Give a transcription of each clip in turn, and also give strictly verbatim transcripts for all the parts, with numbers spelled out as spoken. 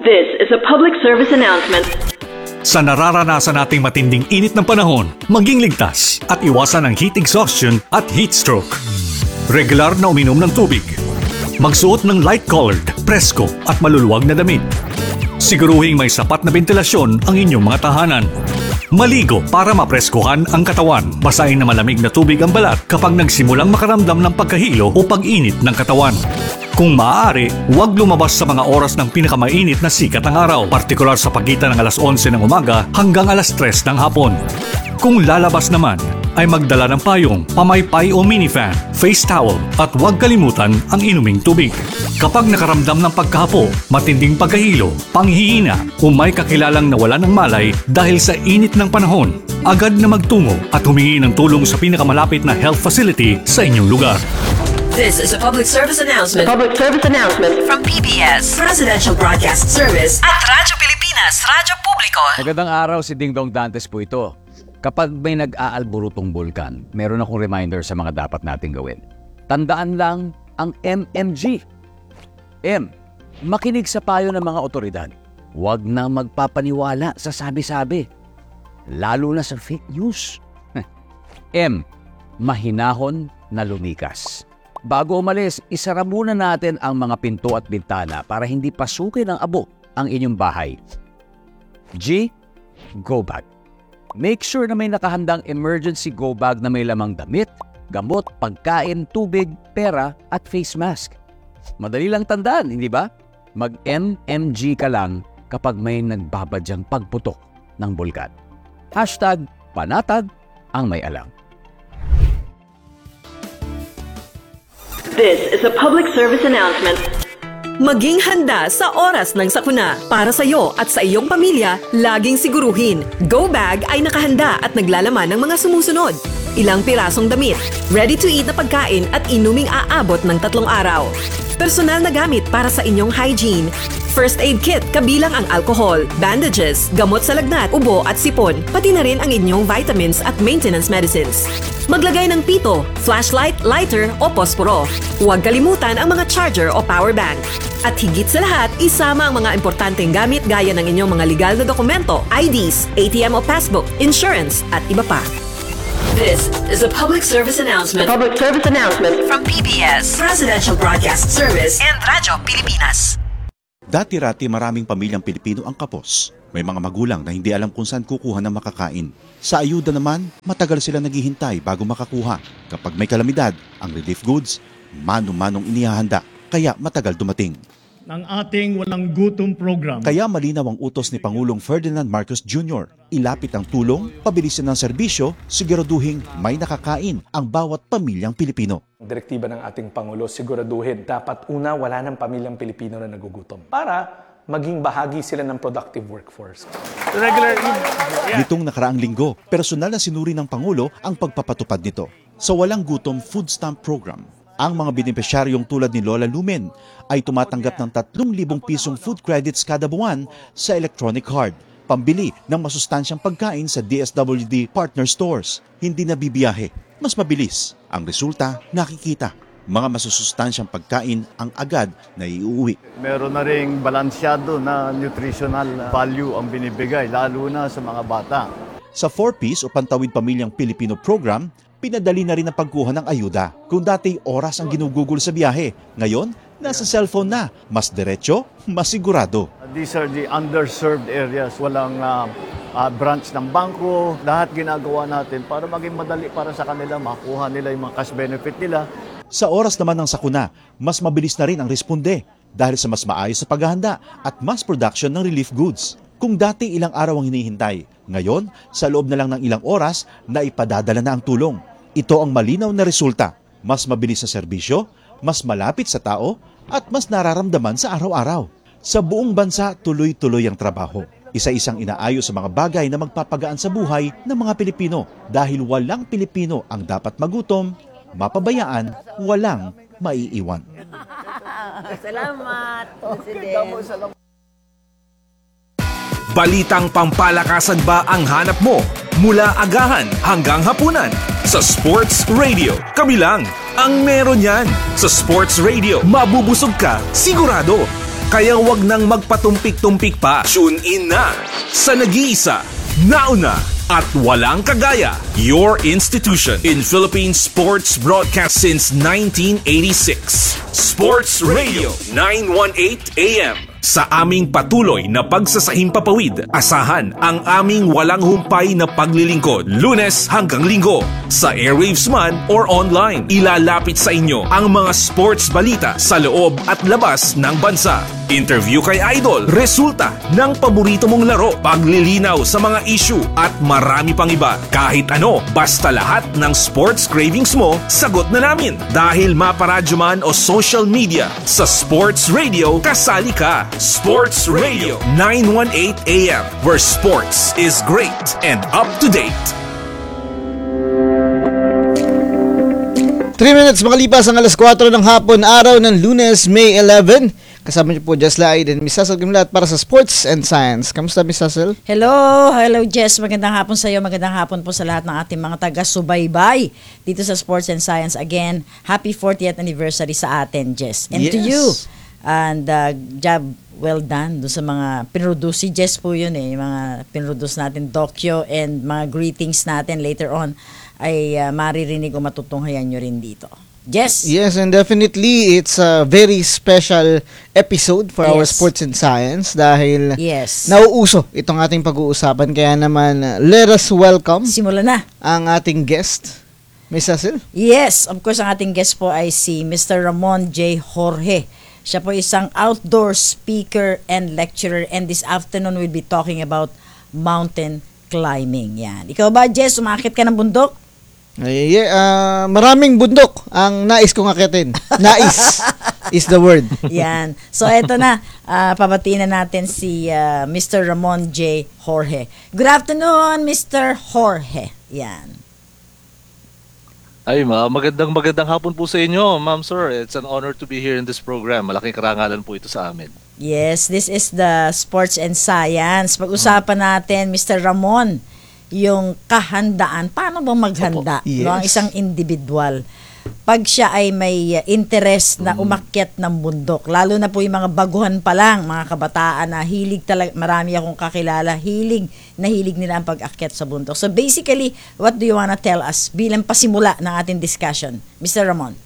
This is a public service announcement. Sa nararanasan nating matinding init ng panahon, maging ligtas at iwasan ang heat exhaustion at heat stroke. Regular na uminom ng tubig. Magsuot ng light-colored, presko at maluluwag na damit. Siguruhing may sapat na ventilasyon ang inyong mga tahanan. Maligo para mapreskuhan ang katawan. Basahin na malamig na tubig ang balat kapag nagsimulang makaramdam ng pagkahilo o pag-init ng katawan. Kung maaari, huwag lumabas sa mga oras ng pinakamainit na sikat ng araw, partikular sa pagitan ng alas onse ng umaga hanggang alas tres ng hapon. Kung lalabas naman, ay magdala ng payong, pamaypay o minifan, face towel at huwag kalimutan ang inuming tubig. Kapag nakaramdam ng pagkahapo, matinding pagkahilo, panghihina o may kakilalang nawalan ng malay dahil sa init ng panahon, agad na magtungo at humingi ng tulong sa pinakamalapit na health facility sa inyong lugar. This is a public service announcement. Public service announcement From P B S Presidential Broadcast Service at Radyo Pilipinas, Radyo Publiko. Magandang araw, si Ding Dong Dantes po ito. Kapag may nag-aalburutong bulkan, meron akong reminder sa mga dapat nating gawin. Tandaan lang ang M M G. M. Makinig sa payo ng mga otoridad. Huwag na magpapaniwala sa sabi-sabi. Lalo na sa fake news. M. Mahinahon na lumikas. Bago umalis, isara muna natin ang mga pinto at bintana para hindi pasukin ng abo ang inyong bahay. G. Go bag. Make sure na may nakahandang emergency go bag na may lamang damit, gamot, pagkain, tubig, pera at face mask. Madali lang tandaan, hindi ba? Mag-M M G ka lang kapag may nagbabadyang pagputok ng bulkan. Hashtag panatag ang may alam. This is a public service announcement. Maging handa sa oras ng sakuna. Para sa iyo at sa iyong pamilya, laging siguruhin. Go Bag ay nakahanda at naglalaman ng mga sumusunod. Ilang pirasong damit, ready-to-eat na pagkain at inuming aabot ng tatlong araw. Personal na gamit para sa inyong hygiene. First aid kit kabilang ang alcohol, bandages, gamot sa lagnat, ubo at sipon, pati na rin ang inyong vitamins at maintenance medicines. Maglagay ng pito, flashlight, lighter o posporo. Huwag kalimutan ang mga charger o power bank. At higit sa lahat, isama ang mga importanteng gamit gaya ng inyong mga legal na dokumento, I Ds, A T M o passbook, insurance at iba pa. This is a public service announcement. Public service announcement From P B S Presidential Broadcast Service and Radyo Pilipinas. Dati-rati maraming pamilyang Pilipino ang kapos. May mga magulang na hindi alam kung saan kukuha ng makakain. Sa ayuda naman, matagal sila naghihintay bago makakuha. Kapag may kalamidad, ang relief goods, mano-manong inihahanda, kaya matagal dumating. Ng ating walang gutom program. Kaya malinaw ang utos ni Pangulong Ferdinand Marcos Junior Ilapit ang tulong, pabilisin ng serbisyo, siguraduhin may nakakain ang bawat pamilyang Pilipino. Direktiba ng ating Pangulo, siguraduhin dapat una wala ng pamilyang Pilipino na nagugutom para maging bahagi sila ng productive workforce. Regular. Yeah. Nitong nakaraang linggo, personal na sinuri ng Pangulo ang pagpapatupad nito. Sa Walang Gutom Food Stamp Program, ang mga benepisyaryong tulad ni Lola Lumen ay tumatanggap ng tatlong libong pisong food credits kada buwan sa electronic card, pambili ng masustansyang pagkain sa D S W D partner stores. Hindi na bibiyahe, mas mabilis. Ang resulta, nakikita. Mga masusustansyang pagkain ang agad na iuwi. Meron na ring balansyado na nutritional value ang binibigay, lalo na sa mga bata. Sa four Ps o Pantawid Pamilyang Pilipino Program, pinadali na rin ang pagkuha ng ayuda. Kung dati oras ang ginugugol sa biyahe, ngayon, nasa cellphone na. Mas diretso, mas sigurado. These are the underserved areas. Walang uh, uh, branch ng bangko. Lahat ginagawa natin para maging madali para sa kanila, makuha nila yung mga cash benefit nila. Sa oras naman ng sakuna, mas mabilis na rin ang responde dahil sa mas maayos sa paghahanda at mass production ng relief goods. Kung dati ilang araw ang hinihintay, ngayon, sa loob na lang ng ilang oras, na ipadadala na ang tulong. Ito ang malinaw na resulta. Mas mabilis sa serbisyo, mas malapit sa tao, at mas nararamdaman sa araw-araw. Sa buong bansa, tuloy-tuloy ang trabaho. Isa-isang inaayos sa mga bagay na magpapagaan sa buhay ng mga Pilipino dahil walang Pilipino ang dapat magutom, mapabayaan, walang maiiwan. Salamat, President. Balitang pampalakasan ba ang hanap mo? Mula agahan hanggang hapunan. Sa Sports Radio, kami lang ang meron yan. Sa Sports Radio, mabubusog ka, sigurado. Kaya wag nang magpatumpik-tumpik pa. Tune in na sa nag-iisa, nauna, at walang kagaya, your institution in Philippine sports broadcast since nineteen eighty-six. Sports Radio nine eighteen A M. Sa aming patuloy na pagsasahimpapawid, asahan ang aming walang humpay na paglilingkod, Lunes hanggang Linggo, sa airwaves man or online. Ilalapit sa inyo ang mga sports balita sa loob at labas ng bansa. Interview kay Idol, resulta ng paborito mong laro, paglilinaw sa mga issue at marami pang iba. Kahit ano, basta lahat ng sports cravings mo, sagot na namin. Dahil maparadyo man o social media, sa Sports Radio, kasali ka. Sports Radio nine eighteen A M, where sports is great and up to date. three minutes makalipas ang alas kwatro ng hapon, araw ng Lunes, May eleventh. Kasama niyo po Jess Lai and Miss Cecil Gimlat para sa Sports and Science. Kamusta, Miss Cecil? Hello, hello Jess. Magandang hapon sa iyo. Magandang hapon po sa lahat ng ating mga taga-subaybay dito sa Sports and Science. Again, happy fortieth anniversary sa atin, Jess. And yes. to you. And uh, job well done doon sa mga pinroduce. Si Jess po yun eh. Yung mga pinroduce natin, Dokyo, and mga greetings natin later on ay uh, maririnig o matutunghayan nyo rin dito. Yes. Yes, and definitely it's a very special episode for yes. our Sports and Science dahil yes. nauuso itong ating pag-uusapan. Kaya naman, uh, let us welcome Simula na. ang ating guest, Miss Cecil. Yes, of course, ang ating guest po ay si Mister Ramon J. Jorge. Siya po isang outdoor speaker and lecturer, and this afternoon we'll be talking about mountain climbing. Yan. Ikaw ba, Jess, umakit ka ng bundok? Ay, yeah, uh, maraming bundok ang nais kong akitin. Nais is the word. Yan. So, eto na. Uh, pabatiin na natin si uh, Mister Ramon J. Jorge. Good afternoon, Mister Jorge. Yan. Ay, ma, magandang magandang hapon po sa inyo, ma'am, sir. It's an honor to be here in this program. Malaking karangalan po ito sa amin. Yes, this is the Sports and Science. Pag-usapan natin, Mister Ramon, yung kahandaan. Paano ba maghanda? Yes. No, ang isang individual. Pag siya ay may interest na umakyat ng bundok, lalo na po yung mga baguhan pa lang, mga kabataan na hilig talaga, marami akong kakilala, hilig, na hilig nila ang pag-akyat sa bundok. So basically, what do you wanna tell us bilang pasimula ng ating discussion, Mister Ramon?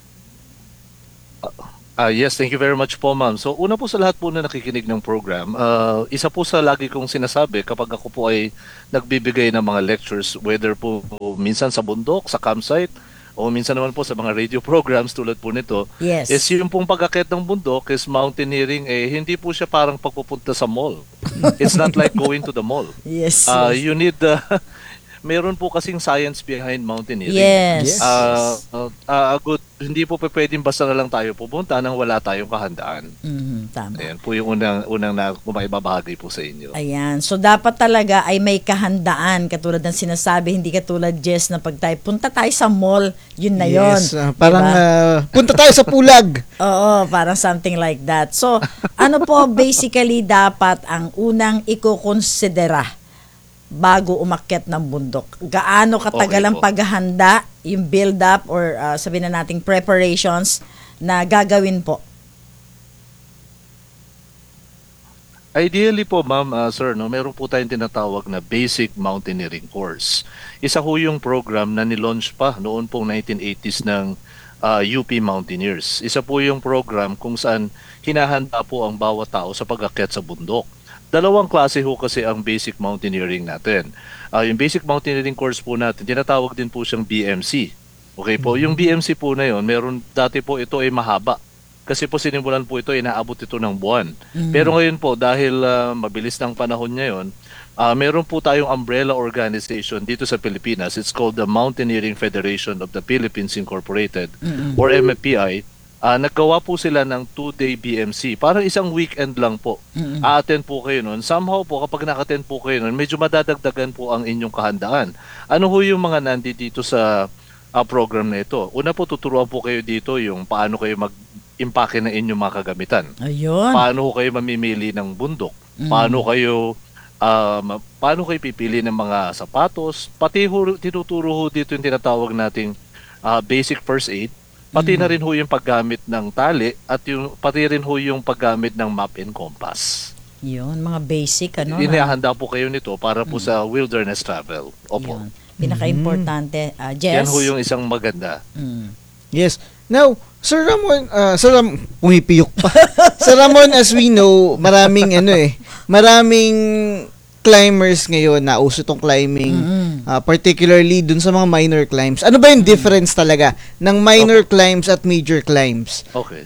Uh, yes, thank you very much po, ma'am. So, una po sa lahat po na nakikinig ng program, uh, isa po sa lagi kong sinasabi kapag ako po ay nagbibigay ng mga lectures, whether po minsan sa bundok, sa campsite, o minsan naman po sa mga radio programs tulad po nito, yes. is yung pong pag-akyat ng bundok is mountaineering, eh, hindi po siya parang pagpupunta sa mall. It's not like going to the mall. Yes. Uh, yes. You need the... Uh, meron po kasing science behind mountaineering. Yes. Uh, uh, uh, good, hindi po pwedeng basta na lang tayo pupunta nang wala tayong kahandaan. Mm-hmm, tama. Ayan po yung unang, unang na maibabahagi po sa inyo. Ayan. So, dapat talaga ay may kahandaan. Katulad ng sinasabi, hindi katulad, Jess, na pag tayo, punta tayo sa mall, yun na yun. Yes, uh, parang diba? uh, punta tayo sa pulag. Oo, parang something like that. So, ano po basically dapat ang unang ikukonsidera bago umakyat ng bundok? Gaano katagal ang Okay po. paghahanda, yung build-up or uh, sabihin na nating preparations na gagawin po? Ideally po, ma'am, uh, sir, no, meron po tayong tinatawag na basic mountaineering course. Isa ho yung program na nilaunch pa noon pong nineteen eighties ng uh, U P Mountaineers. Isa po yung program kung saan hinahanda po ang bawat tao sa pag-akyat sa bundok. Dalawang klase ho kasi ang basic mountaineering natin. Uh, yung basic mountaineering course po natin, tinatawag din po siyang B M C. Okay po, yung B M C po na yon, meron dati po ito ay mahaba. Kasi po sinimulan po ito, inaabot ito ng buwan. Mm. Pero ngayon po, dahil uh, mabilis ng panahon ngayon, uh, meron po tayong umbrella organization dito sa Pilipinas. It's called the Mountaineering Federation of the Philippines Incorporated, Mm-mm. or M F P I. Uh, naggawa po sila ng two-day B M C. Parang isang weekend lang po. Mm-mm. A-attend po kayo nun. Somehow po, kapag naka-attend po kayo nun, medyo madadagdagan po ang inyong kahandaan. Ano ho yung mga nandito sa uh, program na ito? Una po, tuturuan po kayo dito yung paano kayo mag-impake ng inyong mga kagamitan. Ayun. Paano ho kayo mamimili ng bundok? Mm. Paano kayo uh, paano kayo pipili ng mga sapatos? Pati ho, tinuturo ho dito yung tinatawag nating uh, basic first aid. Pati na rin ho yung paggamit ng tali at yung, pati rin ho yung paggamit ng map and compass. Yun, mga basic, ano? na- Inihahanda po kayo nito para po sa wilderness travel. Opo. Yun. Pinaka-importante. Ah, Jess? Yan ho yung isang maganda. Mm. Yes. Now, Sir Ramon, uh, Sir Ram, pumipiyok pa. Sir Ramon, as we know, maraming ano eh, maraming climbers ngayon na uso tong climbing, Mm-hmm. uh, particularly dun sa mga minor climbs. Ano ba yung difference talaga ng minor climbs at major climbs? Okay.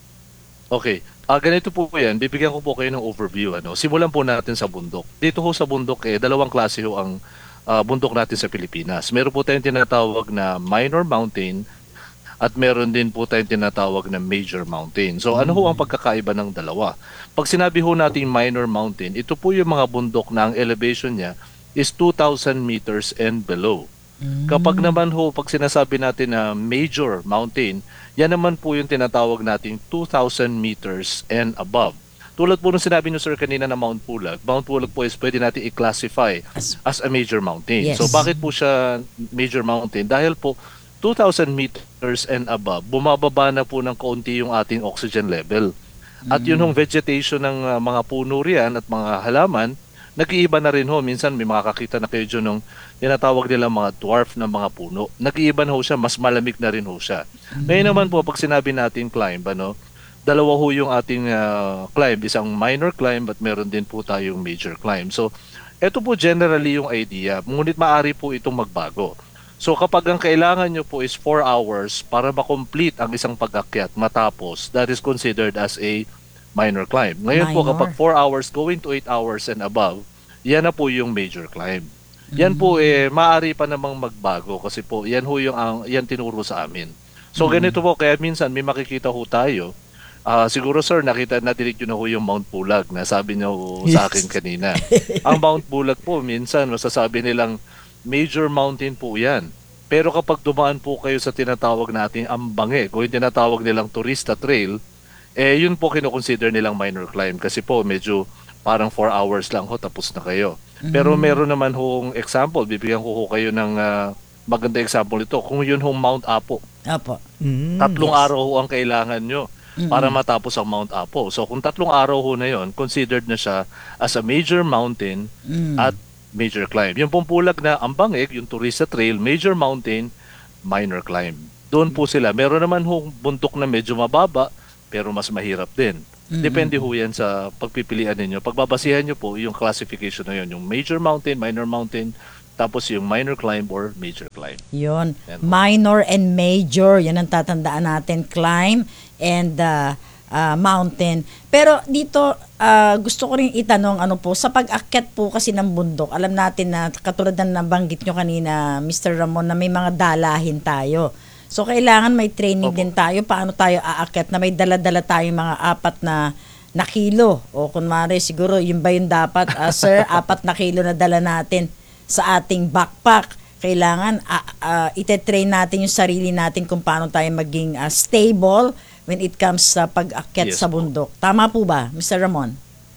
Okay. Ah, ganito po po yan. Bibigyan ko po kayo ng overview. Ano? Simulan po natin sa bundok. Dito ho sa bundok, eh, dalawang klase ho ang ah, bundok natin sa Pilipinas. Meron po tayong tinatawag na minor mountain at meron din po tayong tinatawag na major mountain. So ano ho ang pagkakaiba ng dalawa? Pag sinabi ho natin minor mountain, ito po yung mga bundok na ang elevation niya is two thousand meters and below. Kapag naman ho, pag sinasabi natin na major mountain, yan naman po yung tinatawag nating two thousand meters and above. Tulad po nung sinabi nyo sir kanina na Mount Pulag, Mount Pulag po is pwede natin i-classify As- as a major mountain. Yes. So bakit po siya major mountain? Dahil po two thousand meters and above, bumababa na po ng kaunti yung ating oxygen level. At yun hong vegetation ng uh, mga puno riyan at mga halaman, nag-iiba na rin ho. Minsan may makakakita na kayo dyan ng tinatawag nila mga dwarf na mga puno. Nag-iiba na ho siya, mas malamig na rin ho siya. Ngayon naman po, pag sinabi natin climb, ano, dalawa ho yung ating uh, climb. Isang minor climb at meron din po tayong major climb. So, ito po generally yung idea. Ngunit maaari po itong magbago. So kapag ang kailangan nyo po is four hours para ma-complete ang isang pag-akyat matapos, that is considered as a minor climb. Ngayon po Minor. kapag four hours going to eight hours and above, yan na po yung major climb. Yan po eh maaari pa namang magbago kasi po yan ho yung ang yan tinuro sa amin. So ganito po kaya minsan may makikita ho tayo. Ah, siguro sir nakita natinig nyo na ho yung Mount Pulag na sabi nyo ho sa akin kanina. Ang Mount Pulag po minsan masasabi nilang major mountain po yan. Pero kapag dumaan po kayo sa tinatawag nating Ambange, kung yung tinatawag nilang Turista Trail, eh yun po kinoconsider nilang minor climb kasi po medyo parang four hours lang ho tapos na kayo. Pero meron naman hong example, bibigyan ko ho kayo ng uh, maganda example ito. Kung yun hong Mount Apo, Apo. tatlong araw ho ang kailangan nyo para matapos ang Mount Apo. So kung tatlong araw ho na yun, considered na siya as a major mountain at major climb. Yung pong Pulag na Ambangeg, yung Turista Trail, major mountain, minor climb. Doon po sila. Meron naman hong bundok na medyo mababa, pero mas mahirap din. Depende ho yan sa pagpipilian ninyo. Pagbabasihan nyo po yung classification na yun, yung major mountain, minor mountain, tapos yung minor climb or major climb. Yun. Yan. Minor and major. Yan ang tatandaan natin. Climb and uh, uh, mountain. Pero dito, uh, gusto ko rin itanong, ano po, sa pag-akyat po kasi ng bundok, alam natin na katulad na nabanggit nyo kanina, Mister Ramon, na may mga dalahin tayo. So, kailangan may training Opo. din tayo. Paano tayo aakyat na may dala-dala tayong mga apat na na kilo? O kunwari, siguro, yun ba yung dapat, uh, sir, apat na kilo na dala natin sa ating backpack. Kailangan uh, uh, ite-train natin yung sarili natin kung paano tayo maging uh, stable when it comes sa pag-akyat Yes sa po. bundok. Tama po ba, Mister Ramon?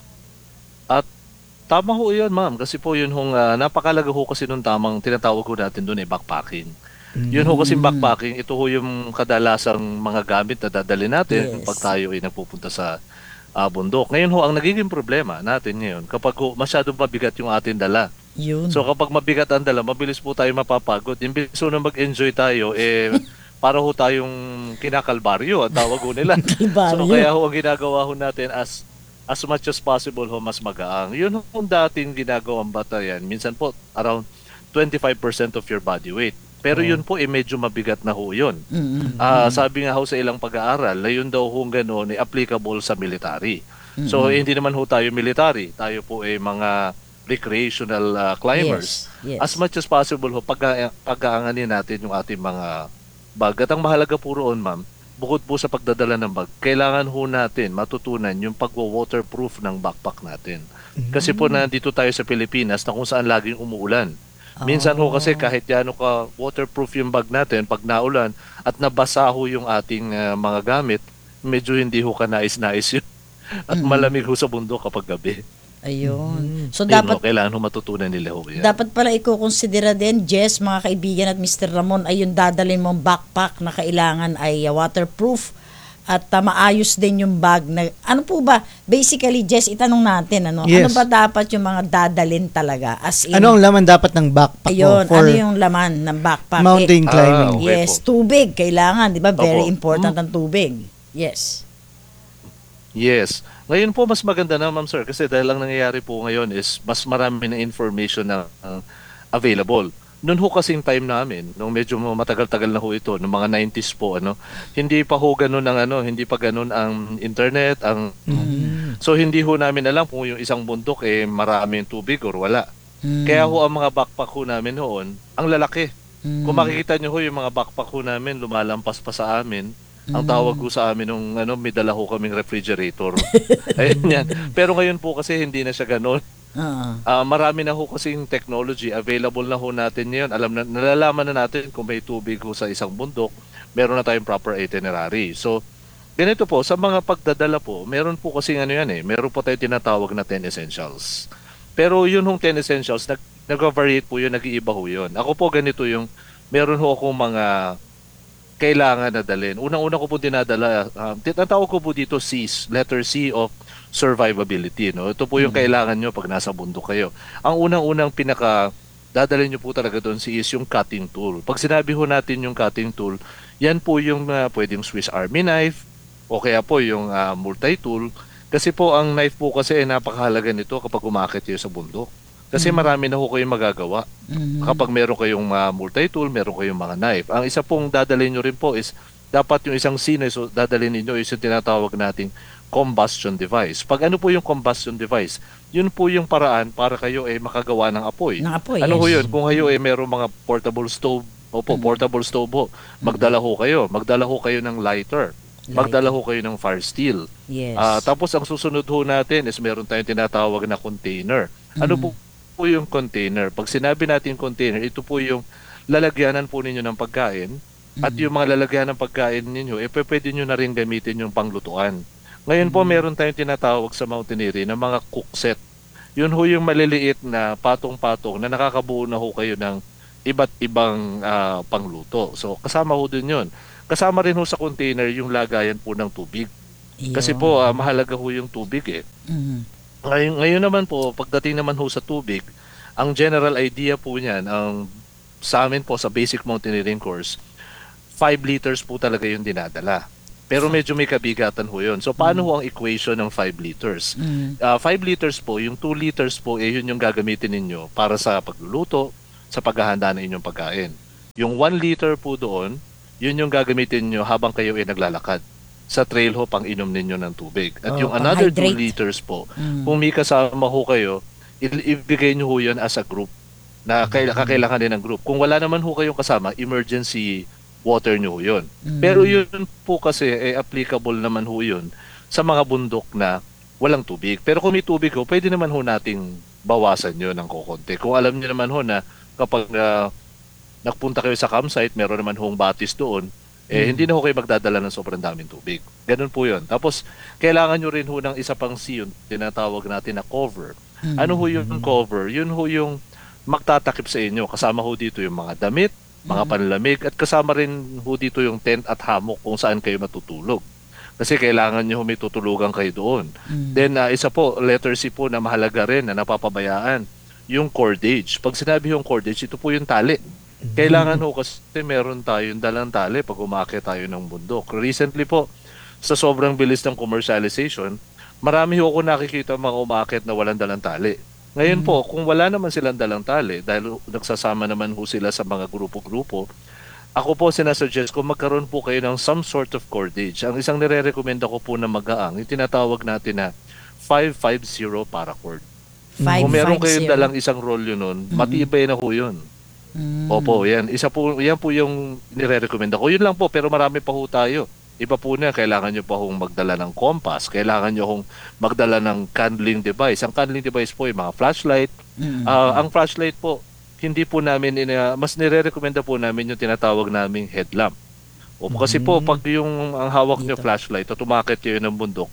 At tama ho yun, ma'am. Kasi po yun hong uh, napakalaga ho kasi nung tamang tinatawag ho natin doon eh, backpacking. Yun ho kasi backpacking, ito ho yung kadalasang mga gamit na dadali natin Yes. pag tayo ay nagpupunta sa uh, bundok. Ngayon ho, ang nagiging problema natin ngayon, kapag ho, masyadong mabigat yung ating dala. Yun. So kapag mabigat ang dala, mabilis po tayo mapapagod. Imbis so na mag-enjoy tayo, eh, para ho tayong kinakalbaryo, ang tawag ho nila. Kalbaryo. So kaya ho, ang ginagawa ho natin as as much as possible ho, mas magaang. Yun ho yung dating ginagawang batayan. Minsan po, around twenty-five percent of your body weight. Pero yun po, eh, medyo mabigat na ho yun. Mm-mm. Ah, sabi nga ho sa ilang pag-aaral, na yun daw ho gano'n, eh, applicable sa military. So, eh, hindi naman ho tayo military. Tayo po ay eh, mga recreational uh, climbers. Yes, yes. As much as possible ho, pag- pag-aanganin natin yung ating mga bag. At ang mahalaga po roon, ma'am, bukod po sa pagdadala ng bag, kailangan ho natin matutunan yung pagwa-waterproof ng backpack natin. Kasi po nandito tayo sa Pilipinas na kung saan laging umuulan. Minsan ho kasi kahit gaano ka waterproof yung bag natin, pag naulan at nabasa ho yung ating uh, mga gamit, medyo hindi ho ka nais-nais yun. At malamig ho sa bundok kapag gabi. Ayun. So, Ayun, dapat ho, kailangan ho matutunan nila ho yan. Dapat pala ikukonsidera din, Jess, mga kaibigan at mister Ramon, ay yung dadalhin mong backpack na kailangan ay uh, waterproof at uh, maayos din yung bag. Na, ano po ba? Basically, Jess, itanong natin, ano, Yes. ano ba dapat yung mga dadalhin talaga? As in, Ano ang laman dapat ng backpack ayun, mo for ano yung laman ng backpack? mountain Eh, climbing? Ah, okay yes, po. tubig. Kailangan, di ba? Very Opo. important ang tubig. Yes. Yes. Ngayon po mas maganda na, ma'am sir, kasi dahil ang nangyayari po ngayon is mas marami na information na uh, available. Noon ho kasing time namin, nung medyo matagal-tagal na ho ito, noong mga nineties po, ano, hindi pa ho ganun ang ano, hindi pa ganun ang internet, ang so hindi ho namin alam kung yung isang bundok eh maraming tubig or wala. Kaya ho ang mga backpack ho namin noon, ang lalaki. Kung makikita niyo ho yung mga backpack ho namin, lumalampas pa sa amin. Ang tawag ko sa amin nung ano, may dala ho kaming refrigerator. Ayun yan. Pero ngayon po kasi hindi na siya gano'n. Uh-huh. Uh, marami na ho kasing technology. Available na ho natin ngayon. Alam na, nalalaman na natin kung may tubig ho sa isang bundok. Meron na tayong proper itinerary. So, ganito po, sa mga pagdadala po, meron po kasing ano yan eh. Meron po tayong tinatawag na ten essentials. Pero yun hong ten essentials, nag, nag-variate po yun, nag-iiba ho yun. Ako po ganito yung, meron ho akong mga kailangan na dalhin. Unang-una ko po dinadala, um, tinatawag ko po dito C, letter C of survivability. No? Ito po yung mm-hmm. kailangan nyo pag nasa bundok kayo. Ang unang-unang pinaka dadalhin nyo po talaga doon si is yung cutting tool. Pag sinabi ho natin yung cutting tool, yan po yung uh, pwedeng Swiss Army knife o kaya po yung uh, multi-tool. Kasi po ang knife po kasi ay napakahalaga nito kapag umakit kayo sa bundok. Kasi mm-hmm. marami na ho kayong magagawa. Mm-hmm. Kapag meron kayong uh, multi-tool, meron kayong mga knife. Ang isa pong dadalhin nyo rin po is, dapat yung isang scene, so dadalhin ninyo is yung tinatawag nating combustion device. Pag ano po yung combustion device, yun po yung paraan para kayo ay eh, makagawa ng apoy. Ng apoy, ano yes. ho yun? Kung kayo ay eh, meron mga portable stove, opo, mm-hmm. portable stove ho, magdala ho kayo. Magdala ho kayo ng lighter. Magdala ho kayo ng fire steel. Yes. Uh, tapos ang susunod ho natin is meron tayong tinatawag na container. Ano mm-hmm. po po yung container? Pag sinabi natin container, ito po yung lalagyanan po ninyo ng pagkain mm-hmm. at yung mga lalagyan ng pagkain ninyo, eh pwede nyo na rin gamitin yung panglutuan. Ngayon mm-hmm. po meron tayong tinatawag sa mountaineering na mga cook set. Yun ho yung maliliit na patong-patong na nakakabuo na ho kayo ng iba't ibang uh, pangluto. So kasama ho din yun. Kasama rin ho sa container yung lagayan po ng tubig. Iyo. Kasi po uh, mahalaga ho yung tubig eh. Mm-hmm. Ngayon, ngayon naman po, pagdating naman ho sa tubig, ang general idea po niyan, ang sa amin po sa basic mountaineering course, five liters po talaga yung dinadala. Pero medyo may kabigatan ho yun. So paano mm. ho ang equation ng five liters? Mm. Uh, five liters po, yung two liters po, eh yun yung gagamitin ninyo para sa pagluluto, sa paghahanda ng inyong pagkain. Yung one liter po doon, yun yung gagamitin nyo habang kayo ay naglalakad. Sa trail ho, pang inom ninyo ng tubig. At oh, yung another two liters po, mm. kung may kasama ho kayo, ibigay nyo ho yun as a group na kaila, kakailangan din ng group. Kung wala naman ho kayong kasama, emergency water nyo ho yun. Mm. Pero yun po kasi, eh, applicable naman ho yun sa mga bundok na walang tubig. Pero kung may tubig ho, pwede naman ho nating bawasan yun ng kukonti. Kung alam nyo naman ho na kapag uh, nagpunta kayo sa campsite, meron naman hong batis doon, eh, mm. hindi na ho kayo magdadala ng sobrang daming tubig. Ganun po yun. Tapos, kailangan nyo rin ho ng isa pang C, yun, tinatawag natin na cover. Mm. Ano ho yung cover? Yun ho yung magtatakip sa inyo. Kasama ho dito yung mga damit, mga mm. panlamig, at kasama rin ho dito yung tent at hammock kung saan kayo matutulog. Kasi kailangan nyo may tutulugan kayo doon. Mm. Then, uh, isa po, letter C po na mahalaga rin na napapabayaan, yung cordage. Pag sinabi yung cordage, ito po yung tali. Kailangan ho kasi meron tayong dalang tali pag umakyat tayo ng bundok. Recently po, sa sobrang bilis ng commercialization, marami ho ako nakikita mga umakyat na walang dalang tali. Ngayon po, kung wala naman silang dalang tali, dahil nagsasama naman ho sila sa mga grupo-grupo, ako po sinasuggest ko magkaroon po kayo ng some sort of cordage. Ang isang nire-recommenda ko po na magaang, yung tinatawag natin na five five zero paracord. Kung meron kayong dalang isang rolyo nun, mm-hmm. matibay na ho yun. Mm. Opo, yan. Isa po, yan po yung nire-recommenda ko. Yun lang po, pero marami pa ho tayo. Iba po na, kailangan nyo pa hong magdala ng compass, kailangan nyo hong magdala ng candling device. Ang candling device po, yung mga flashlight. Mm-hmm. Uh, ang flashlight po, hindi po namin, ina, mas nire-recommenda po namin yung tinatawag naming headlamp. Opo, kasi mm-hmm. po, pag yung ang hawak nyo flashlight at umakit kayo ng bundok,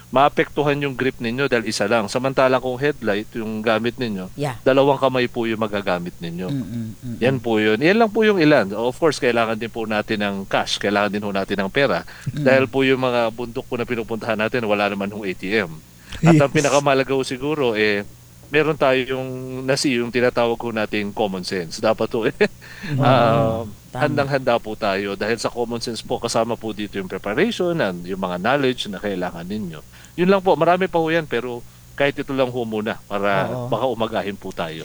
maapektuhan yung grip ninyo dahil isa lang. Samantalang kung headlight, yung gamit ninyo, Yeah. dalawang kamay po yung magagamit ninyo. Mm-mm-mm. Yan po yun. Yan lang po yung ilan. Of course, kailangan din po natin ng cash. Kailangan din po natin ng pera. Mm. Dahil po yung mga bundok po na pinupuntahan natin, wala naman hong A T M. At ang Yes. pinakamalaga po siguro, eh, meron tayo yung nasi, yung tinatawag ko nating common sense. Dapat po, eh, ah, handang-handa po tayo dahil sa common sense po kasama po dito yung preparation and yung mga knowledge na kailangan ninyo. Yun lang po, marami pa po yan pero kahit ito lang ho muna para Oo. baka umagahin po tayo.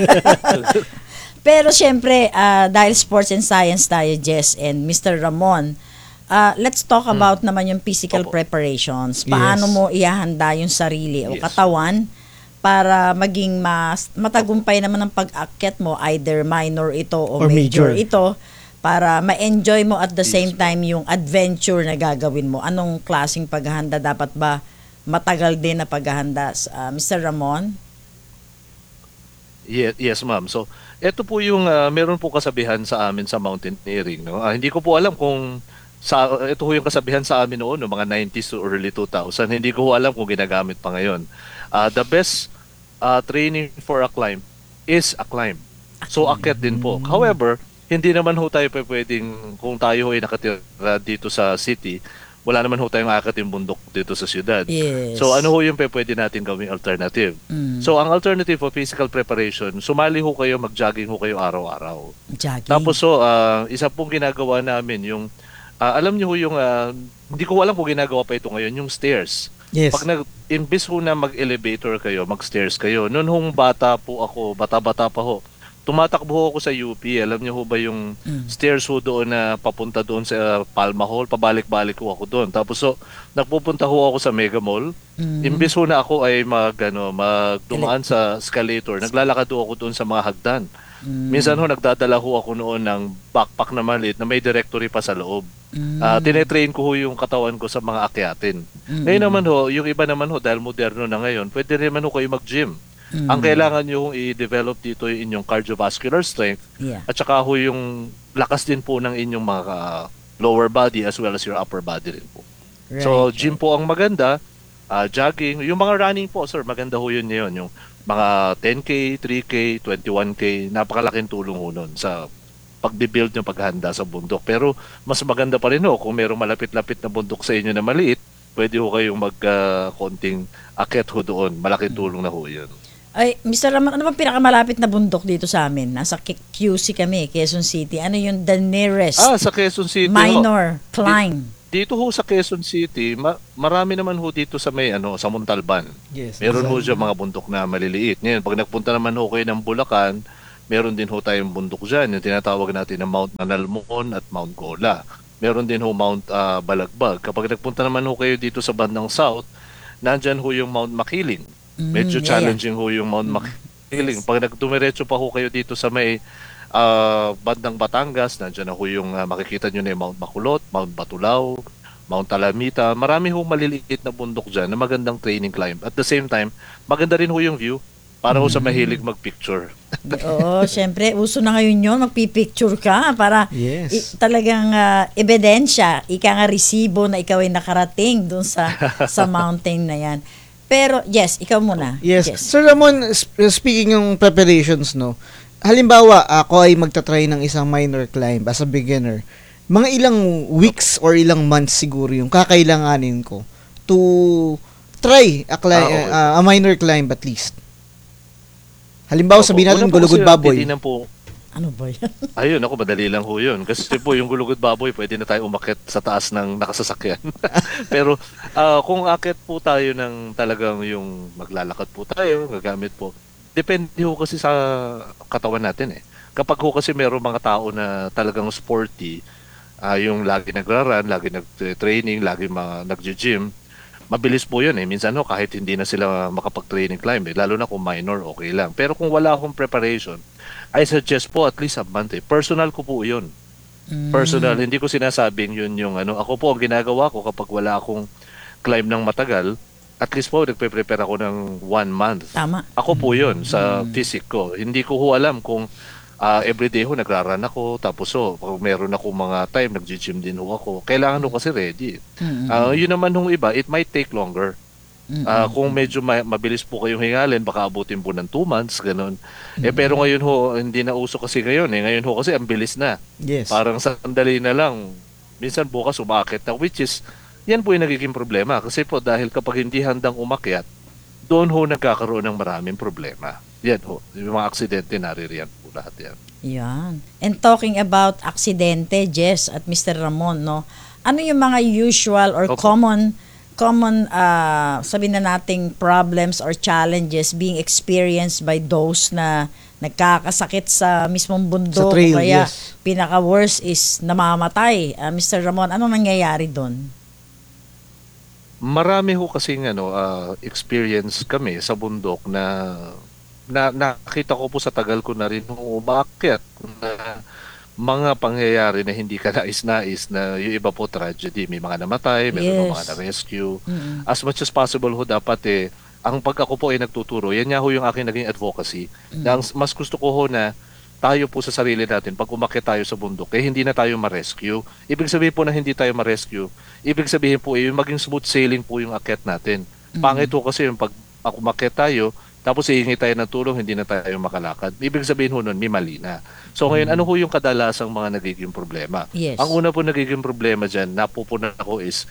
Pero syempre, ah, dahil sports and science tayo, Jess and Mister Ramon, ah, let's talk about naman yung physical preparations. Paano Yes. mo ihahanda yung sarili o Yes. katawan para maging mas matagumpay naman ang pag-akyat mo, either minor ito o Or major, major. ito, para ma-enjoy mo at the Yes, same time yung adventure na gagawin mo. Anong klaseng paghahanda? Dapat ba matagal din na paghahanda? Ah, Mister Ramon? Yes, yes ma'am. So, ito po yung ah, meron po kasabihan sa amin sa mountaineering, no. Ah, hindi ko po alam kung sa ito po yung kasabihan sa amin noon, no, mga nineties to early two thousand. Hindi ko po alam kung ginagamit pa ngayon. Ah, the best ah, training for a climb is a climb. So, akyat din po. However, hindi naman ho tayo pa pwedeng, kung tayo ay nakatira dito sa city, wala naman ho tayong aakating bundok dito sa syudad. Yes. So ano ho yung pe- pwede natin gawing alternative? Mm. So ang alternative for physical preparation, sumali ho kayo, mag-jogging ho kayo araw-araw. Jogging. Tapos so, ah, isa pong ginagawa namin yung, ah, alam niyo ho yung, ah, hindi ko alam kung ginagawa pa ito ngayon, yung stairs. Yes. Pag nag, imbis ho na mag-elevator kayo, mag-stairs kayo, noon hong bata po ako, bata-bata pa ho, tumatakbo ho ako sa U P. Alam niyo ho ba yung Mm. stairs ho doon na papunta doon sa Palma Hall? Pabalik-balik ho ako doon. Tapos so, nagpupunta ho ako sa Mega Mall. Mm. Imbes ho na ako ay mag, ano, magdumaan sa escalator, naglalakad ho ako doon sa mga hagdan. Mm. Minsan ho, nagdadala ho ako noon ng backpack na maliit na may directory pa sa loob. Mm. Ah, tinetrain ko ho yung katawan ko sa mga akyatin. Mm. Ngayon naman ho, yung iba naman ho, dahil moderno na ngayon, pwede rin naman ho kayo mag-gym. Mm. Ang kailangan nyo hong i-develop dito yung inyong cardiovascular strength Yeah. at saka ho yung lakas din po ng inyong mga ah, lower body as well as your upper body rin po. Right, So, right. gym po ang maganda, ah, jogging, yung mga running po, sir, maganda ho yun ngayon. Yung mga ten K, three K, twenty-one K, napakalaking tulong ho nun sa pagbibuild yung paghanda sa bundok. Pero mas maganda pa rin ho kung merong malapit-lapit na bundok sa inyo na maliit, pwede ho kayong mag-konting akyat ho doon. Malaking tulong na ho yun. Ay, Mister Ramon, ano ba pinakamalapit na bundok dito sa amin? Nasa K- Q C kami, Quezon City. Ano yung the nearest Ah, sa Quezon City ho. minor climb? Dito ho sa Quezon City, ma- marami naman ho dito sa may ano, sa Montalban. Yes. Meron ho exactly. dyan mga bundok na maliliit. Ngayon, pag nagpunta naman ho kayo ng Bulacan, meron din ho tayong bundok dyan. Yung tinatawag natin na Mount Nanalmon at Mount Gola. Meron din ho Mount ah, Balagbag. Kapag nagpunta naman ho kayo dito sa bandang South, nandyan ho yung Mount Makiling. Medyo Mm, yeah, challenging ho yung Mount Makiling. Pag nagdumiretso pa ho kayo dito sa may ah, bandang Batangas, nandiyan na ho yung ah, makikita nyo na yung Mount Makulot, Mount Batulao, Mount Talamita. Marami ho maliliit na bundok dyan na magandang training climb. At the same time, maganda rin ho yung view para ho sa mahilig magpicture. Oo, syempre, uso na ngayon yun, magpipicture ka para Yes. i- talagang ah, ebidensya, ika nga resibo na ikaw ay nakarating dun sa sa mountain na yan. Pero, yes, ikaw muna. Yes. Sir Ramon, sp- speaking ng preparations, no, halimbawa, ako ay magta-try ng isang minor climb as a beginner. Mga ilang weeks or ilang months siguro yung kakailanganin ko to try a, cli- Ah, okay. uh, a minor climb at least. Halimbawa, sabihin Una natin po gulugod kasi baboy. titingnan po, Ano ba yan? ayun, ako madali lang ho yun. Kasi po yung gulugod baboy, pwede na tayo umakyat sa taas ng nakasasakyan. Pero ah, kung akyat po tayo ng talagang yung maglalakad po tayo, gagamit po, depende ho kasi sa katawan natin eh. Kapag ho kasi meron mga tao na talagang sporty, ah, yung lagi nagraran, lagi nag-training, lagi mga nag-gym, mabilis po yun eh. Minsan ho, kahit hindi na sila makapag-training climb eh. Lalo na kung minor, okay lang. Pero kung wala akong preparation, I suggest po at least a month eh. Personal ko po yun. Personal. Hindi ko sinasabing yun yung ano. Ako po, ang ginagawa ko kapag wala akong climb ng matagal, at least po, nagpe-prepare ako ng one month. Tama. Ako po yun sa physique ko. Hindi ko ho alam kung ah, everyday ho nagraran ako. Tapos ho, pag meron ako mga time, nag-gym din ho ako. Kailangan ho kasi ready. Mm-mm. Ah, yun naman hong iba, it might take longer. Ah, kung medyo ma- mabilis po kayong hingalin, baka abutin po ng two months, ganun. Eh pero ngayon ho, hindi na uso kasi ngayon eh. Ngayon ho kasi ang bilis na. Yes. Parang sandali na lang. Minsan bukas umakit na, which is, yan po yung nagiging problema. Kasi po dahil kapag hindi handang umakyat, doon ho nagkakaroon ng maraming problema. Yan ho, yung mga aksidente naririyan po lahat yan. Yan. And talking about aksidente, Jess at Mister Ramon, no? Ano yung mga usual or Opo. common common uh, sabihin na nating problems or challenges being experienced by those na nagkakasakit sa mismong bundok Sa trail, o kaya yes. pinaka-worst is namamatay. Uh, Mister Ramon, ano nangyayari doon? Marami ho kasing ano, ah, experience kami sa bundok na, na nakita ko po sa tagal ko na rin nung umakyat na mga pangyayari na hindi ka nais-nais na yung iba po tragedy. May mga namatay, meron Yes. mga na-rescue. Mm-mm. As much as possible ho dapat eh, ang pag ako po ay nagtuturo, yan nga ho yung aking naging advocacy. Na ang mas gusto ko ho na tayo po sa sarili natin, pag umakyat tayo sa bundok, eh hindi na tayo ma-rescue. Ibig sabihin po na hindi tayo ma-rescue, ibig sabihin po eh, yung maging smooth sailing po yung akyat natin. Pangit ho kasi yung pag umakyat tayo, tapos hihingi tayo ng tulong, hindi na tayo makalakad. Ibig sabihin ho nun, may mali na. So ngayon, ano ho yung kadalasang mga nagiging problema? Yes. Ang una po nagiging problema dyan, napupunan ako is,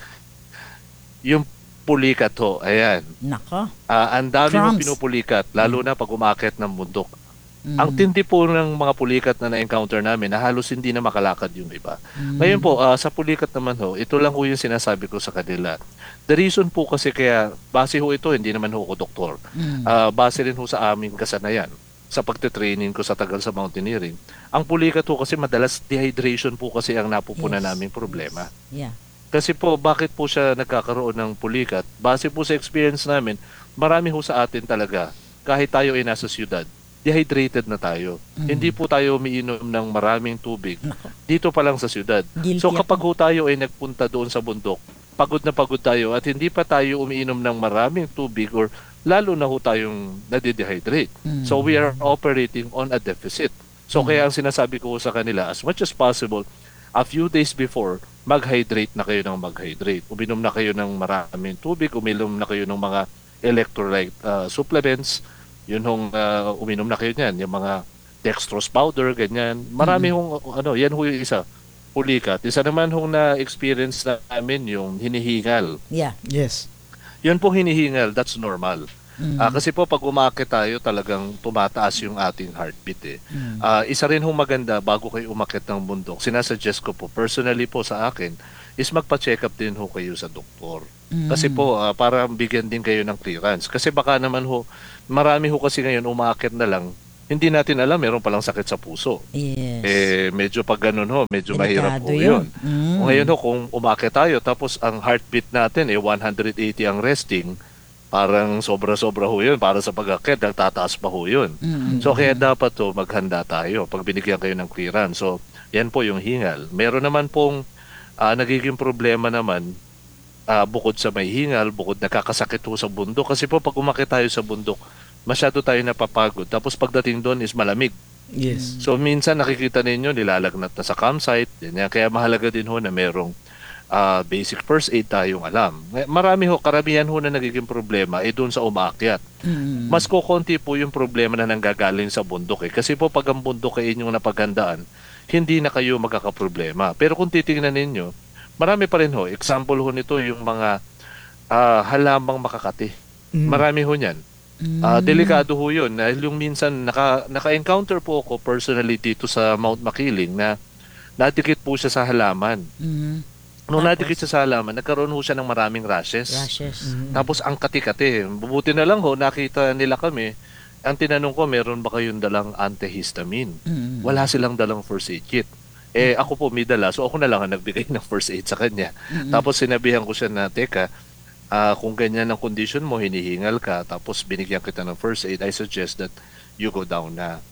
yung pulikat ho, ayan. Nako. Ah, ang dami mo Crumbs. pinupulikat, lalo na pag umakyat ng bundok. Ang tindi po ng mga pulikat na na-encounter namin na halos hindi na makalakad yung iba. Ngayon po, ah, sa pulikat naman ho, ito lang ho yung sinasabi ko sa kanila. The reason po kasi kaya, base ho ito, hindi naman ho ako doktor. Ah, base rin ho sa aming kasanayan sa pagte-training ko sa tagal sa mountaineering. Ang pulikat ho kasi madalas dehydration po kasi ang napupunan Yes. naming problema. Yeah. Kasi po, bakit po siya nagkakaroon ng pulikat? Base po sa experience namin, marami ho sa atin talaga, kahit tayo ay nasa siyudad, dehydrated na tayo. Hindi po tayo umiinom ng maraming tubig dito pa lang sa siyudad. Guilty So ako. kapag ho tayo ay nagpunta doon sa bundok, pagod na pagod tayo at hindi pa tayo umiinom ng maraming tubig or lalo na ho tayong nadidehydrate. So we are operating on a deficit. So kaya ang sinasabi ko sa kanila, as much as possible, a few days before, mag-hydrate na kayo ng mag-hydrate. Uminom na kayo ng maraming tubig, uminom na kayo ng mga electrolyte uh, supplements, yun hong uh, uminom na kayo niyan, yung mga dextrose powder, ganyan. Marami hong, ano, yan ho yung isa, pulikat. Isa naman hong na-experience namin yung hinihingal. Yeah. Yes. Yun po hinihingal, that's normal. Ah, kasi po pag umakyat tayo, talagang tumataas yung ating heartbeat eh. Ah, isa rin hong maganda bago kayo umakyat ng bundok, sinasuggest ko po, personally po sa akin, is magpa-check up din ho kayo sa doktor. Kasi po, ah, para bigyan din kayo ng clearance. Kasi baka naman ho, marami ho kasi ngayon umakyat na lang, hindi natin alam, meron palang sakit sa puso. Yes. Eh, medyo pag ganun ho, medyo mahirap Delikado ho yun. yun. Mm. O ngayon ho, kung umakyat tayo, tapos ang heartbeat natin, eh, one hundred eighty ang resting, parang sobra-sobra ho yun. Para sa pag-akyat, nagtataas pa ho yun. So, kaya dapat ho, maghanda tayo pag binigyan kayo ng clearance. So, yan po yung hingal. Meron naman pong ah, nagiging problema naman, ah, bukod sa may hingal, bukod nakakasakit ho sa bundok. Kasi po, pag umakyat tayo sa bundok, masyado tayo napapagod. Tapos pagdating doon is malamig. Yes. So minsan nakikita ninyo nilalagnat na sa campsite. Yan, kaya mahalaga din ho na merong ah, basic first aid tayong alam. Marami ho, karamihan ho na nagiging problema ay doon sa umaakyat. Mas kukonti po yung problema na nanggagaling sa bundok eh. Kasi po pag ang bundok ay inyong napaghandaan, hindi na kayo magkakaproblema. Pero kung titingnan ninyo, marami pa rin ho. Example ho nito yung mga ah, halamang makakati. Marami ho niyan. Ah, delikado ho yun. Dahil yung minsan naka, naka-encounter po ako personally dito sa Mount Makiling na nadikit po siya sa halaman. Mhm. Nung Tapos? nadikit siya sa halaman, nagkaroon ho siya ng maraming rashes. Rashes. Tapos ang kati-kati. Bubuti na lang ho, nakita nila kami. Ang tinanong ko, meron ba kayong dalang antihistamine? Mm. Wala silang dalang first aid kit. Eh ako po may dala, so ako na lang ang nagbigay ng first aid sa kanya. Tapos sinabihan ko siya na, teka, Ah, kung ganyan ang condition mo, hinihingal ka, tapos binigyan kita ng first aid, I suggest that you go down na.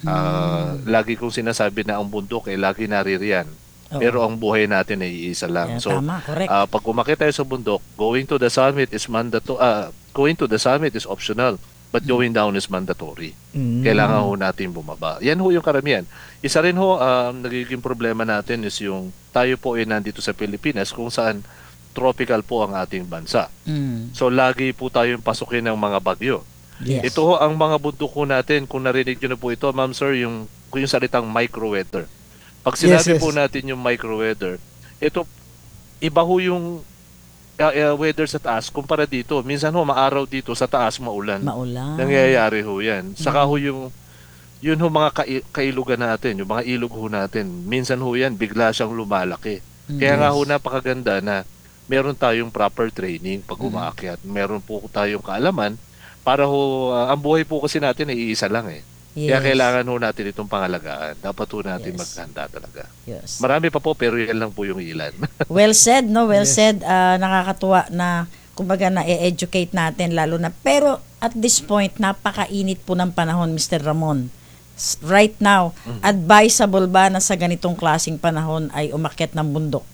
Ah, Lagi kong sinasabi na ang bundok eh, lagi naririyan. Oo. Pero ang buhay natin ay iisa lang. Yeah, So, tama, correct. ah, pag umakit tayo sa bundok, going to the summit is mandato ah, going to the summit is optional, but going down is mandatory. Kailangan ho natin bumaba. Yan ho yung karamihan. Isa rin ho, ah, nagiging problema natin is yung tayo po ay nandito sa Pilipinas kung saan subtropical po ang ating bansa. Mm. So lagi po tayong pasukin ng mga bagyo. Yes. Ito ho ang mga bundok ho natin. Kung narinig nyo na po ito, ma'am sir, yung, yung salitang microweather. Pag sinabi Yes, yes. po natin yung microweather, ito, iba ho yung uh, uh, weather sa taas kumpara dito. Minsan ho, maaraw dito, sa taas maulan. Maulan. Nangyayari ho yan. Saka ho yung, yun ho mga kai- kailugan natin, yung mga ilog ho natin. Minsan ho yan, bigla siyang lumalaki. Kaya nga ho, napakaganda na meron tayong proper training pag umaakyat. Meron po tayong kaalaman para ho, uh, ang buhay po kasi natin ay iisa lang eh. Kaya Yes. kailangan ho natin itong pangalagaan. Dapat ho natin Yes. maghanda talaga. Yes. Marami pa po pero yan lang po yung ilan. Well said, no? Well Yes. said. Ah, nakakatuwa na kumbaga na-educate natin lalo na. Pero at this point, napakainit po ng panahon, Mister Ramon. S- Right now, advisable ba na sa ganitong klaseng panahon ay umakyat ng bundok?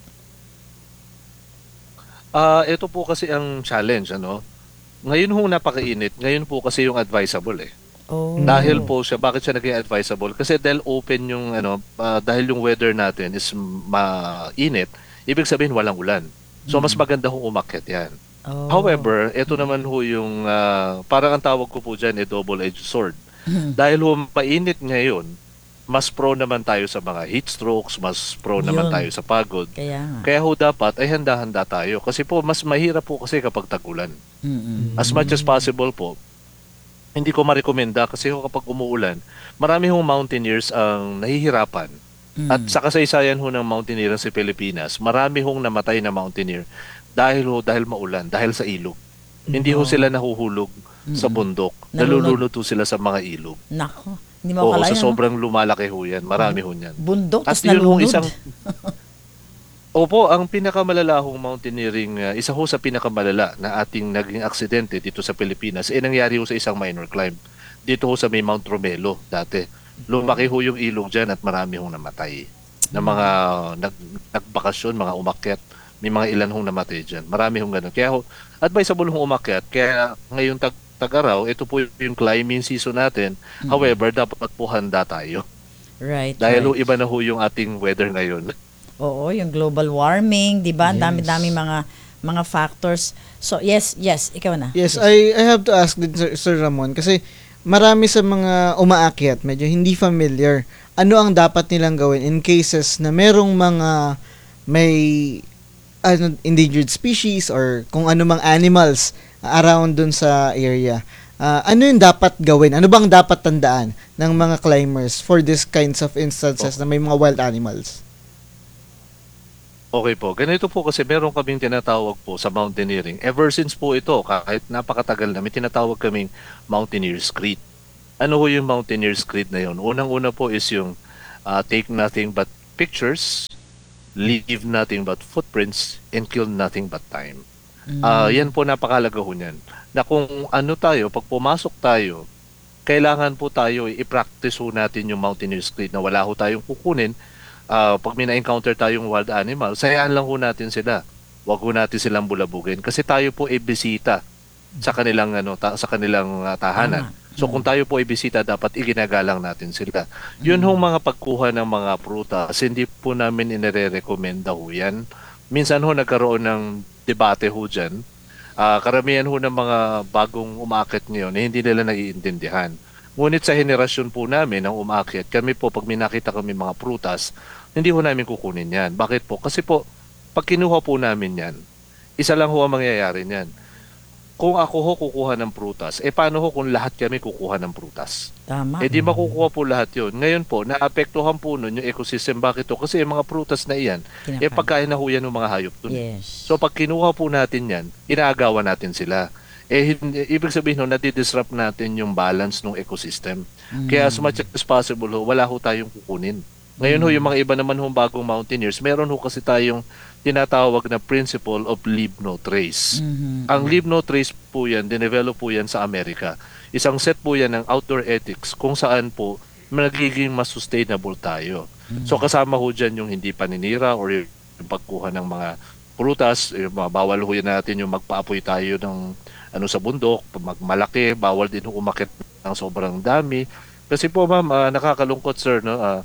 Ah, ito po kasi ang challenge, ano? Ngayon ho napakainit. Ngayon po kasi yung advisable eh. Oh. Dahil po siya, bakit siya naging advisable? Kasi dahil open yung ano, ah, dahil yung weather natin is mainit, ibig sabihin walang ulan. So mas maganda ho umakyat 'yan. Oh. However, ito naman ho yung ah, parang ang tawag ko po diyan eh double-edged sword. Dahil ho mainit ngayon, mas pro naman tayo sa mga heat strokes, mas pro naman Yun. tayo sa pagod. Kaya nga. Kaya ho dapat ay handa-handa tayo. Kasi po mas mahirap po kasi kapag tag-ulan. Mm-mm. As much as possible po, hindi ko marekomenda kasi ho kapag umuulan, marami hong mountaineers ang nahihirapan. At sa kasaysayan ho ng mountaineer sa Pilipinas, marami hong namatay na mountaineer dahil ho dahil maulan, dahil sa ilog. Hindi ho sila nahuhulog sa bundok. Nalulunod. Nalulunod ho sila sa mga ilog. Nako, hindi mo Oo, akalain, sa ano? sobrang lumalaki ho yan. Marami ho yan. Bundok, At tas yun ho nalunod. isang... Opo, ang pinakamalalahong mountaineering, uh, isa ho sa pinakamalala na ating naging aksidente dito sa Pilipinas, eh nangyari ho sa isang minor climb. Dito ho sa may Mount Romelo dati. Lumaki ho yung ilog dyan at marami hong namatay. Na mga nag, nagbakasyon, mga umakyat, may mga ilan hong namatay dyan. Marami hong ganun. Kaya ho, advisable hong umakyat. Kaya ngayon tag, tag-araw, ito po yung climbing season natin. However, dapat po handa tayo. Right, Dahil ho, right. iba na ho yung ating weather ngayon. Oo, yung global warming, 'di ba? Ang Yes. dami-dami mga mga factors. So, yes, yes, ikaw na. Yes, I I have to ask din Sir, Sir Ramon kasi marami sa mga umaakyat medyo hindi familiar. Ano ang dapat nilang gawin in cases na merong mga may ano, endangered species or kung ano mang animals around dun sa area? Ah, ano yung dapat gawin? Ano bang dapat tandaan ng mga climbers for these kinds of instances na may mga wild animals? Okay po. Ganito po kasi meron kaming tinatawag po sa mountaineering. Ever since po ito, kahit napakatagal na, may tinatawag kaming Mountaineer's Creed. Ano ho yung Mountaineer's Creed na yun? Unang-una po is yung uh, take nothing but pictures, leave nothing but footprints, and kill nothing but time. Ah, yan po napakalaga ho niyan. Na kung ano tayo, pag pumasok tayo, kailangan po tayo i-practice ho natin yung Mountaineer's Creed na wala ho tayong kukunin. Uh, pag may na-encounter tayong wild animal, sayaan lang ho natin sila. Huwag ho natin silang bulabugin kasi tayo po ay bisita sa kanilang ano ta- sa kanilang uh, tahanan. So kung tayo po ay bisita, dapat iginagalang natin sila. Yun hong mga pagkuha ng mga prutas, hindi po namin inire-recommenda ho yan. Minsan ho nagkaroon ng debate ho dyan. Uh, karamihan ho ng mga bagong umaakit ngayon, eh, hindi nila naiintindihan. Ngunit sa henerasyon po namin ng umakyat, kami po pag may nakita kami mga prutas, hindi ho namin kukunin yan. Bakit po? Kasi po, pag kinuha po namin yan, isa lang ho ang mangyayari niyan. Kung ako ho kukuha ng prutas, eh paano ho kung lahat kami kukuha ng prutas? Tama. Eh di makukuha po lahat yun. Ngayon po, naapektuhan po nun yung ecosystem. Bakit to? Kasi yung mga prutas na iyan, Kinakain. eh pagkain na ho yan ng mga hayop dun. Yes. So pag kinuha po natin yan, inaagawan natin sila. Eh, hindi- ibig sabihin no, nadidisrupt natin yung balance ng ecosystem. Kaya as much as possible ho, wala ho tayong kukunin. Ngayon ho, yung mga iba naman hong bagong mountaineers, meron ho kasi tayong tinatawag na principle of leave no trace. Ang leave no trace po yan, dinevelop po yan sa Amerika. Isang set po yan ng outdoor ethics kung saan po magiging mas sustainable tayo. So kasama ho dyan yung hindi paninira or yung pagkuha ng mga prutas, yung mga bawal ho yan natin yung magpaapoy tayo ng ano sa bundok, magmalaki, bawal din ho umakit ng sobrang dami. Kasi po ma'am, ah, nakakalungkot sir, no? Ah,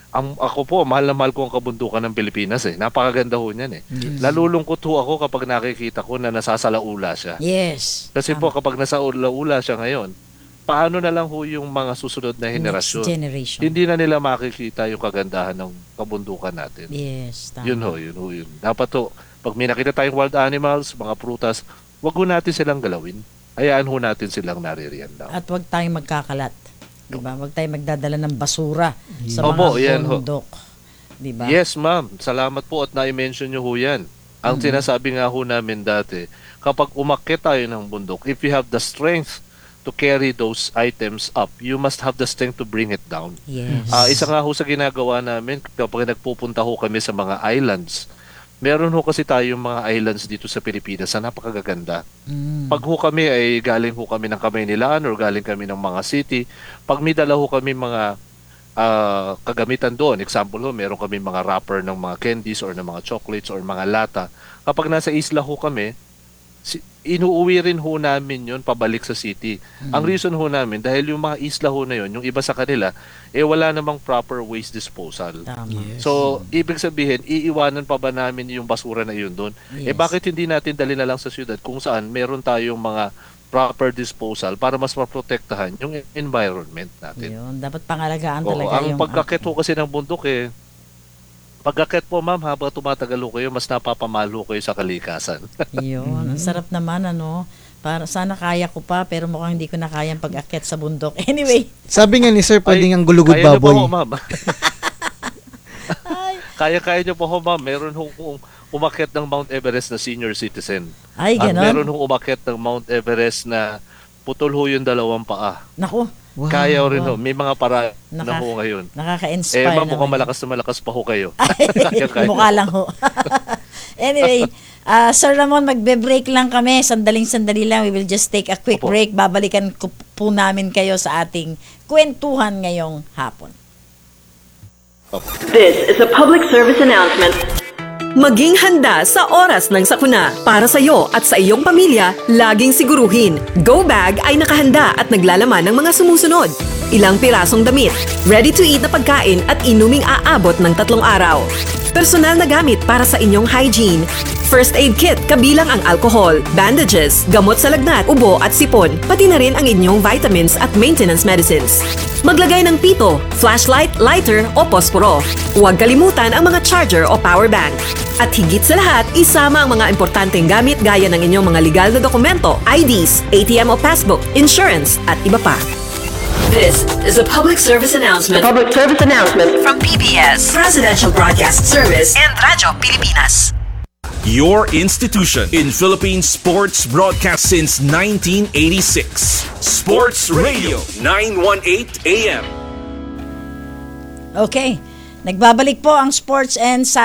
Ang, ako po, mahal na mahal ko ang kabundukan ng Pilipinas eh. Napakaganda ho niyan eh. Lalulungkot ho ako kapag nakikita ko na nasasalaula siya. Yes. Kasi po kapag nasalaula siya ngayon, paano na lang ho yung mga susunod na henerasyon? Next generation. Hindi na nila makikita yung kagandahan ng kabundukan natin. Yes, tama. Yun ho, yun ho, yun. Dapat ho, pag may nakita tayong wild animals, mga prutas, wag ho natin silang galawin. Hayaan ho natin silang naririyan lang. At wag tayong magkakalat. Diba? Wag tayong magdadala ng basura sa Opo, mga yan ho. bundok. Diba? Yes, ma'am. Salamat po at na-mention nyo ho yan. Ang Mhm. sinasabi nga ho namin dati, kapag umakyat tayo ng bundok, if you have the strength to carry those items up, you must have the strength to bring it down. Yes. Ah, isa nga ho sa ginagawa namin, kapag nagpupunta ho kami sa mga islands, meron ho kasi tayong mga islands dito sa Pilipinas na napakagaganda. Mm. Pag ho kami ay galing ho kami ng Kamaynilaan or galing kami ng mga city, pag may dala ho kami mga ah, kagamitan doon, example ho, meron kami mga wrapper ng mga candies or ng mga chocolates or mga lata. Kapag nasa isla ho kami, si, inuuwi rin ho namin yun pabalik sa city. Mm. Ang reason ho namin, dahil yung mga isla ho na yun, yung iba sa kanila, eh wala namang proper waste disposal. Tama. Yes. So, ibig sabihin, iiwanan pa ba namin yung basura na yun doon? Eh Yes. bakit hindi natin dali na lang sa syudad kung saan meron tayong mga proper disposal para mas maprotektahan yung environment natin? Yun, dapat pangalagaan Oo, talaga ang yung... pagkakit ho kasi ng bundok eh, pagkakit po ma'am, habang tumatagal ho kayo, mas napapamalo kayo sa kalikasan. Yun, ang sarap naman ano. Para sana kaya ko pa pero mukhang hindi ko na kayang pag-akyat sa bundok. Anyway, Sabi nga ni Sir, pwedeng ang gulugod Kaya nyo po baboy. ho, ma'am. Kaya-kaya nyo po ho, ma'am. Meron ho kung umakyat ng Mount Everest na senior citizen. Ay, At ganon? meron ho umakyat ng Mount Everest na putol ho yung dalawang paa. Naku, Kaya rin wow. ho. May mga para na Naka- ho ngayon. nakaka-inspire Eh, ma'am, mukhang naman. malakas na malakas pa ho kayo. Ay, mukha lang ho. Anyway, ah, Sir Ramon, magbe-break lang kami. Sandaling-sandali lang. We will just take a quick break. Babalikan ko po namin kayo sa ating kwentuhan ngayong hapon. This is a public service announcement. Maging handa sa oras ng sakuna. Para sa iyo at sa iyong pamilya, laging siguruhin. Go Bag ay nakahanda at naglalaman ng mga sumusunod. Ilang pirasong damit, ready-to-eat na pagkain at inuming aabot ng tatlong araw. Personal na gamit para sa inyong hygiene. First aid kit kabilang ang alcohol, bandages, gamot sa lagnat, ubo at sipon, pati na rin ang inyong vitamins at maintenance medicines. Maglagay ng pito, flashlight, lighter o posporo. Huwag kalimutan ang mga charger o power bank. At higit sa lahat, isama ang mga importanteng gamit gaya ng inyong mga legal na dokumento, I Ds, A T M o passbook, insurance at iba pa. This is a public service announcement. A public service announcement From P B S, Presidential Broadcast Service, and Radyo Pilipinas. Your institution in Philippine sports broadcast since nineteen eighty-six. Sports Radio nine eighteen A M. Okay, nagbabalik po ang Sports and